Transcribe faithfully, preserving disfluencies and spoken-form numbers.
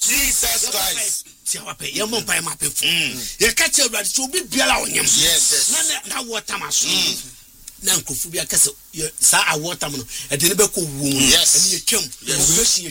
Jesus Christ. Tiawa pe ye mon pa ma pe fu. Ye ka che awurade so obi biala onyam. Yes. Na na water maso. Na nkofu bi akase sa a water mo no e de ne be ko wu. Yes. E ye twam. Yes.